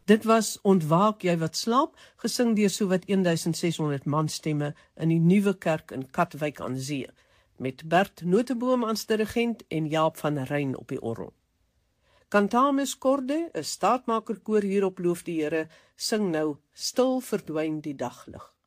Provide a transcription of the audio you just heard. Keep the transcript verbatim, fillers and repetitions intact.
Dit was Ontwaak jy wat slaap, gesing deur sowat duisend ses honderd manstemme in die Nuwe Kerk in Katwijk aan Zee, met Bert Noteboom as dirigent en Jaap van Ryn op die orgel. Cantamus Corde, 'n staatmakerkoor hier op Loof die Here, sing nou Stil verdwyn die daglig.